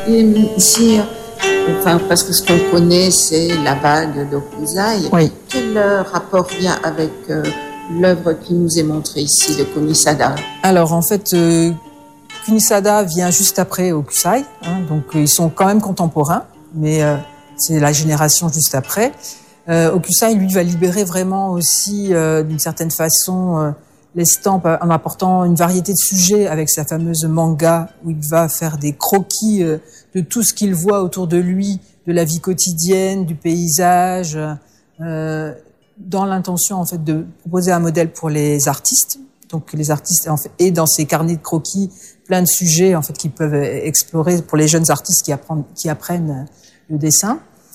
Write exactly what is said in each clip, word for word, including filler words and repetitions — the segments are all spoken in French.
Et ici, enfin, parce que ce qu'on connaît, c'est la bague d'Hokusai. Oui. Quel euh, rapport vient avec euh, l'œuvre qui nous est montrée ici de Kunisada? Alors en fait, euh, Kunisada vient juste après Hokusai, hein, donc euh, ils sont quand même contemporains, mais euh, c'est la génération juste après. Euh, Hokusai, lui, va libérer vraiment aussi, euh, d'une certaine façon, euh, l'estampe en apportant une variété de sujets avec sa fameuse manga où il va faire des croquis euh, de tout ce qu'il voit autour de lui, de la vie quotidienne, du paysage, euh, dans l'intention en fait de proposer un modèle pour les artistes. Donc les artistes en fait, et dans ces carnets de croquis, plein de sujets en fait qu'ils peuvent explorer pour les jeunes artistes qui apprennent, qui apprennent le dessin.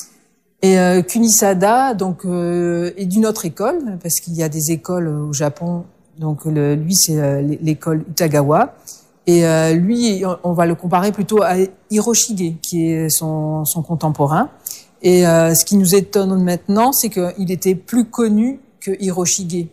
Et euh, Kunisada donc euh, est d'une autre école parce qu'il y a des écoles au Japon. Donc le, lui c'est euh, l'école Utagawa et euh, lui on va le comparer plutôt à Hiroshige qui est son, son contemporain. Et euh, ce qui nous étonne maintenant, c'est qu'il était plus connu que Hiroshige.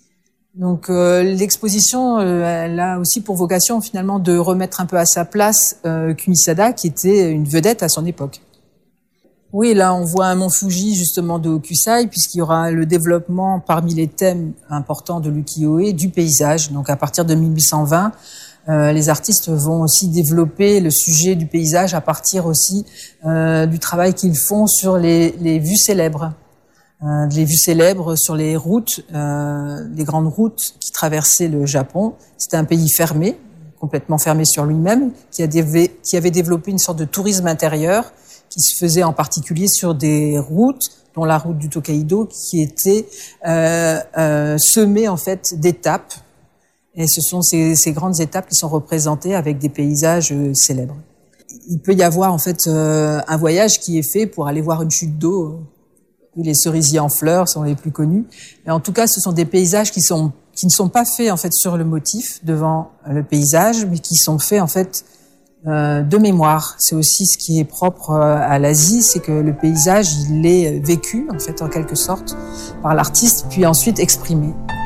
Donc euh, l'exposition, euh, elle a aussi pour vocation finalement de remettre un peu à sa place euh, Kunisada, qui était une vedette à son époque. Oui, là on voit un mont Fuji justement de Hokusai, puisqu'il y aura le développement parmi les thèmes importants de l'ukiyo-e du paysage. Donc à partir de mille huit cent vingt, euh, les artistes vont aussi développer le sujet du paysage à partir aussi euh, du travail qu'ils font sur les, les vues célèbres. Euh, les vues célèbres sur les routes, euh, les grandes routes qui traversaient le Japon. C'était un pays fermé, complètement fermé sur lui-même, qui, a dév- qui avait développé une sorte de tourisme intérieur qui se faisait en particulier sur des routes, dont la route du Tokaido, qui était euh, euh, semée en fait d'étapes. Et ce sont ces, ces grandes étapes qui sont représentées avec des paysages euh, célèbres. Il peut y avoir en fait euh, un voyage qui est fait pour aller voir une chute d'eau. Les cerisiers en fleurs sont les plus connus. Mais en tout cas, ce sont des paysages qui sont qui ne sont pas faits en fait sur le motif devant le paysage, mais qui sont faits en fait euh, de mémoire. C'est aussi ce qui est propre à l'Asie, c'est que le paysage il est vécu en fait en quelque sorte par l'artiste, puis ensuite exprimé.